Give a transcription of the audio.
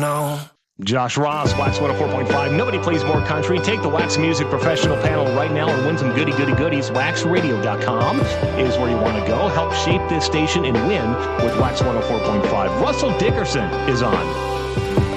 know. Josh Ross, Wax 104.5. Nobody plays more country. Take the Wax Music Professional panel right now and win some goodies. WaxRadio.com is where you want to go. Help shape this station and win with Wax 104.5. Russell Dickerson is on.